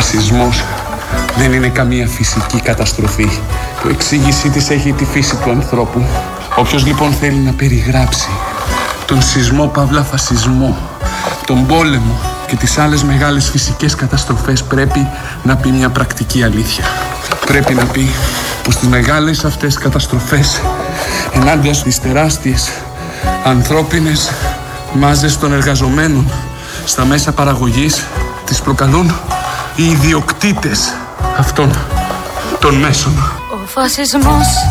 φασισμός δεν είναι καμία φυσική καταστροφή. Η εξήγησή της έχει τη φύση του ανθρώπου. Όποιος λοιπόν θέλει να περιγράψει τον σεισμό παύλα φασισμό, τον πόλεμο και τις άλλες μεγάλες φυσικές καταστροφές πρέπει να πει μια πρακτική αλήθεια. Πρέπει να πει πως τις μεγάλες αυτές καταστροφές ενάντια στις τεράστιες ανθρώπινες μάζες των εργαζομένων στα μέσα παραγωγής τις προκαλούν οι ιδιοκτήτες αυτών των μέσων. Ο φασισμός